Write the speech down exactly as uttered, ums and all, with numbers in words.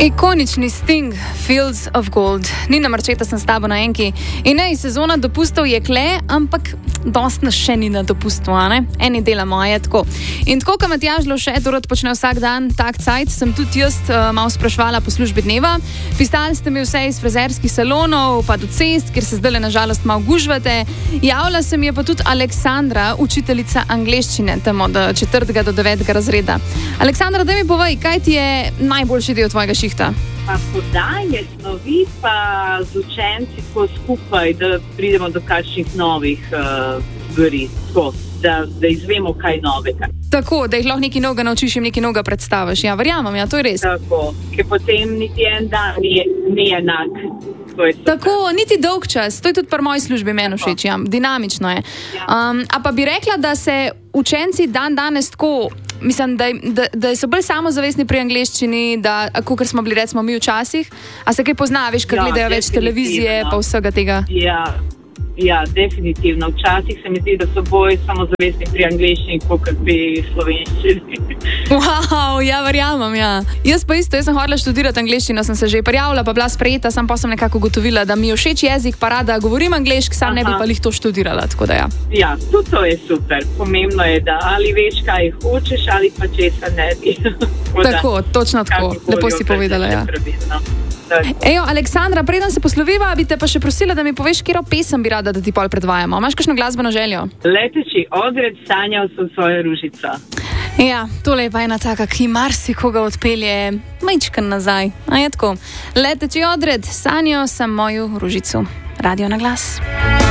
Ikonični Sting, Fields of Gold. Nina Marčeta, sem s tabo na enki. In ne, sezona dopustov je kle, ampak dost nas še ni na dopustu, a ne? Eni delamo, a je tako. In tako, kot Matjaž Lovše to rad počne vsak dan, tak cajt, sem tudi jaz uh, malo sprašvala po službi dneva. Pisali ste mi vse iz frizerskih salonov, pa do cest, kjer se zdaj na žalost malo gužvate. Javila se mi je pa tudi Aleksandra, učiteljica angleščine, tam od četrtega do devetega razreda. Aleksandra, daj mi povej, kaj ti je najboljši del tvojega šihta? Pa podajanje snovi, pa z učenci tako skupaj, da pridemo do kakšnih novih stvari, uh, da, da izvemo kaj novega. Tako, da jih lahko nekaj novega naučiš in nekaj novega predstaviš. Ja, verjamem, ja, to je res. Tako, ker potem niti en dan ni, ni enak. Tako, niti dolg čas, to je tudi pri moji službi meni všeč, ja, dinamično je. Um, a pa bi rekla, da se učenci dan danes tako, mislim, da, da, da so bolj samozavestni pri angleščini, da, kakor smo bili recimo mi včasih, a se kaj pozna, veš, ker ja, gledajo več televizije, pa vsega tega? Ja. Ja, definitivno. Včasih se mi zdi, da so bolj samozavestni pri angleščini, kot pri slovenščini. Wow, ja, verjamem, ja. Jaz pa isto, jaz sem hodila študirati angleščino, sem se že prijavila, pa bila sprejeta, sam pa sem nekako ugotovila, da mi je všeč jezik, pa rada govorim angleški, sam Aha. ne bi pa lih to študirala, tako da ja. Ja, tudi to je super. Pomembno je, da ali veš, kaj hočeš, ali pa česa ne bi. Tako, točno tako. Lepo si povedala, ja. Ejo, Aleksandra, preden se posloviva, bi te pa še prosila, da mi poveš, katero pesem bi rada, da ti pol predvajamo. Imaš kakšno glasbeno željo? Leteči odred, sanjal sem svojo ružico. Ja, tole je pa ena taka, ki marsikoga odpelje majčkan nazaj. A je tako? Leteči odred, sanjal sem mojo ružico. Radio na glas.